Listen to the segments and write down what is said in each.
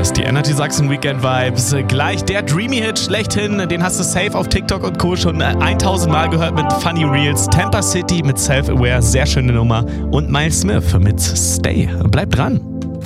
hörst die Energy Sachsen Weekend Vibes. Gleich der Dreamy-Hit schlechthin, den hast du safe auf TikTok und Co. schon 1000 Mal gehört mit Funny Reels. Tampa City mit Self-Aware, sehr schöne Nummer. Und Miles Smith mit Stay. Bleib dran.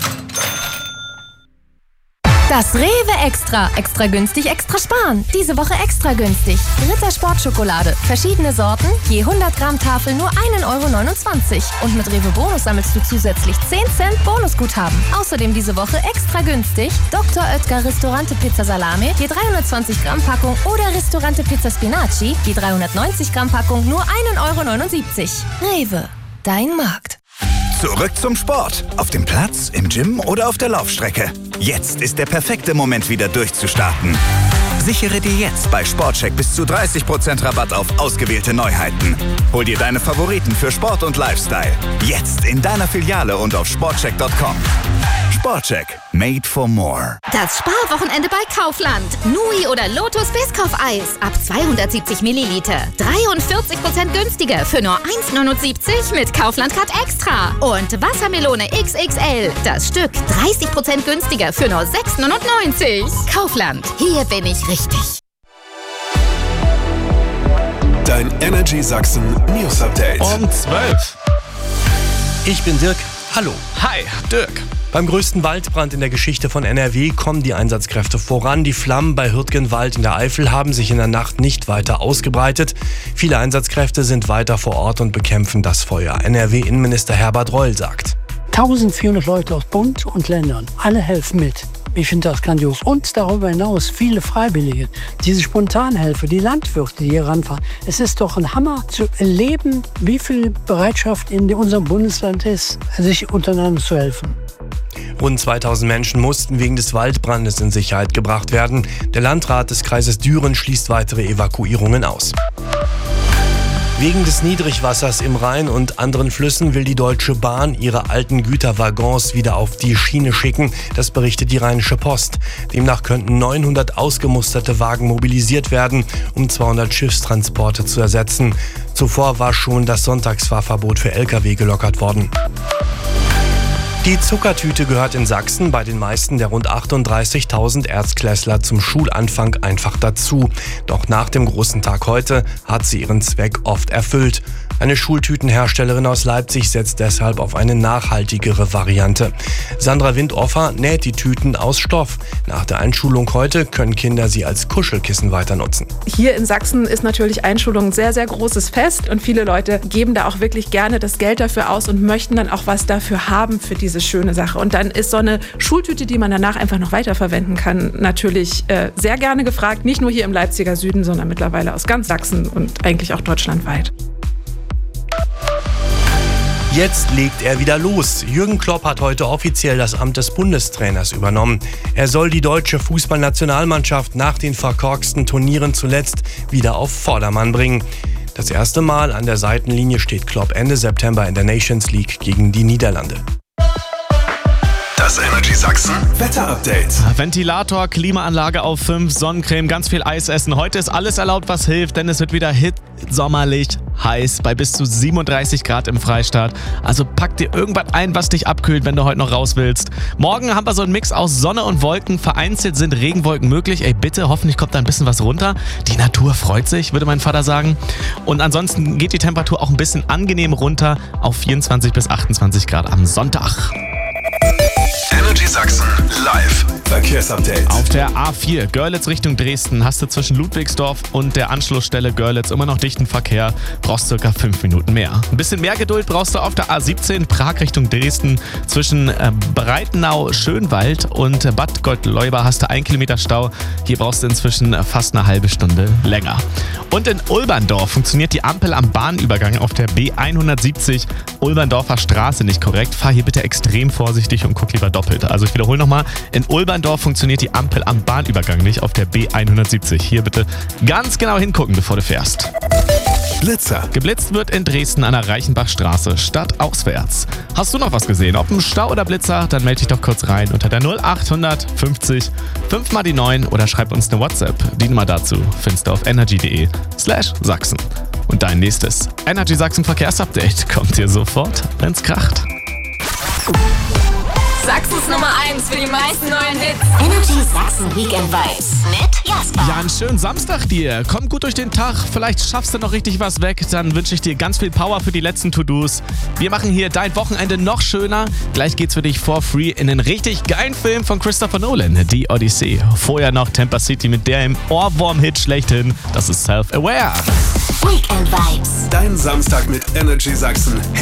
Das Rewe Extra. Extra günstig, extra sparen. Diese Woche extra günstig. Ritter Sportschokolade. Verschiedene Sorten. Je 100 Gramm Tafel nur 1,29 €. Und mit Rewe Bonus sammelst du zusätzlich 10 Cent Bonusguthaben. Außerdem diese Woche extra günstig. Dr. Oetker Ristorante Pizza Salame. Je 320 Gramm Packung. Oder Ristorante Pizza Spinaci. Je 390 Gramm Packung nur 1,79 €. Rewe. Dein Markt. Zurück zum Sport. Auf dem Platz, im Gym oder auf der Laufstrecke. Jetzt ist der perfekte Moment, wieder durchzustarten. Sichere dir jetzt bei Sportcheck bis zu 30% Rabatt auf ausgewählte Neuheiten. Hol dir deine Favoriten für Sport und Lifestyle. Jetzt in deiner Filiale und auf sportcheck.com. Sportcheck. Made for more. Das Sparwochenende bei Kaufland. Nui oder Lotus Biscoff-Eis. Ab 270 Milliliter. 43% günstiger für nur 1,79 € mit Kaufland-Card Extra. Und Wassermelone XXL. Das Stück 30% günstiger für nur 6,99 €. Kaufland. Hier bin ich richtig. Dein Energy Sachsen News Update. Um 12. Ich bin Dirk. Hallo. Hi, Dirk. Beim größten Waldbrand in der Geschichte von NRW kommen die Einsatzkräfte voran. Die Flammen bei Hürtgenwald in der Eifel haben sich in der Nacht nicht weiter ausgebreitet. Viele Einsatzkräfte sind weiter vor Ort und bekämpfen das Feuer. NRW-Innenminister Herbert Reul sagt: 1400 Leute aus Bund und Ländern, alle helfen mit. Ich finde das grandios. Und darüber hinaus viele Freiwillige, diese Spontanhelfer, die Landwirte, die hier ranfahren. Es ist doch ein Hammer zu erleben, wie viel Bereitschaft in unserem Bundesland ist, sich untereinander zu helfen. Rund 2000 Menschen mussten wegen des Waldbrandes in Sicherheit gebracht werden. Der Landrat des Kreises Düren schließt weitere Evakuierungen aus. Wegen des Niedrigwassers im Rhein und anderen Flüssen will die Deutsche Bahn ihre alten Güterwaggons wieder auf die Schiene schicken. Das berichtet die Rheinische Post. Demnach könnten 900 ausgemusterte Wagen mobilisiert werden, um 200 Schiffstransporte zu ersetzen. Zuvor war schon das Sonntagsfahrverbot für Lkw gelockert worden. Die Zuckertüte gehört in Sachsen bei den meisten der rund 38.000 Erstklässler zum Schulanfang einfach dazu. Doch nach dem großen Tag heute hat sie ihren Zweck oft erfüllt. Eine Schultütenherstellerin aus Leipzig setzt deshalb auf eine nachhaltigere Variante. Sandra Windoffer näht die Tüten aus Stoff. Nach der Einschulung heute können Kinder sie als Kuschelkissen weiter nutzen. Hier in Sachsen ist natürlich Einschulung ein sehr, sehr großes Fest und viele Leute geben da auch wirklich gerne das Geld dafür aus und möchten dann auch was dafür haben für diese schöne Sache. Und dann ist so eine Schultüte, die man danach einfach noch weiterverwenden kann, natürlich sehr gerne gefragt. Nicht nur hier im Leipziger Süden, sondern mittlerweile aus ganz Sachsen und eigentlich auch deutschlandweit. Jetzt legt er wieder los. Jürgen Klopp hat heute offiziell das Amt des Bundestrainers übernommen. Er soll die deutsche Fußballnationalmannschaft nach den verkorksten Turnieren zuletzt wieder auf Vordermann bringen. Das erste Mal an der Seitenlinie steht Klopp Ende September in der Nations League gegen die Niederlande. Das Energy Sachsen Wetter-Update. Ventilator, Klimaanlage auf 5, Sonnencreme, ganz viel Eis essen. Heute ist alles erlaubt, was hilft, denn es wird wieder sommerlich heiß bei bis zu 37 Grad im Freistaat. Also pack dir irgendwas ein, was dich abkühlt, wenn du heute noch raus willst. Morgen haben wir so einen Mix aus Sonne und Wolken. Vereinzelt sind Regenwolken möglich. Ey, bitte, hoffentlich kommt da ein bisschen was runter. Die Natur freut sich, würde mein Vater sagen. Und ansonsten geht die Temperatur auch ein bisschen angenehm runter auf 24 bis 28 Grad am Sonntag. Energy Sachsen live Verkehrsupdate. Auf der A4 Görlitz Richtung Dresden hast du zwischen Ludwigsdorf und der Anschlussstelle Görlitz immer noch dichten Verkehr. Brauchst ca. 5 Minuten mehr. Ein bisschen mehr Geduld brauchst du auf der A17 Prag Richtung Dresden. Zwischen Breitenau, Schönwald und Bad Gottleuba hast du 1 Kilometer Stau. Hier brauchst du inzwischen fast eine halbe Stunde länger. Und in Ulberndorf funktioniert die Ampel am Bahnübergang auf der B170 Ulberndorfer Straße nicht korrekt. Fahr hier bitte extrem vorsichtig und guck lieber doppelt. Also ich wiederhole nochmal, in Ulberndorf funktioniert die Ampel am Bahnübergang nicht auf der B170. Hier bitte ganz genau hingucken, bevor du fährst. Blitzer. Geblitzt wird in Dresden an der Reichenbachstraße, stadtauswärts. Hast du noch was gesehen? Ob ein Stau oder Blitzer? Dann melde dich doch kurz rein unter der 0800 50 5 mal die 9 oder schreib uns eine WhatsApp. Die Nummer dazu findest du auf energy.de/Sachsen. Und dein nächstes Energy Sachsen Verkehrsupdate kommt dir sofort, wenn's kracht. Sachsens Nummer 1 für die meisten neuen Hits. Energy Sachsen Weekend Vibes mit Jasper. Ja, einen schönen Samstag dir. Komm gut durch den Tag. Vielleicht schaffst du noch richtig was weg. Dann wünsche ich dir ganz viel Power für die letzten To-Dos. Wir machen hier dein Wochenende noch schöner. Gleich geht's für dich for free in einen richtig geilen Film von Christopher Nolan, die Odyssee. Vorher noch Tampa City mit der im Ohrwurm-Hit schlechthin. Das ist Self-Aware. Weekend Vibes. Dein Samstag mit Energy Sachsen.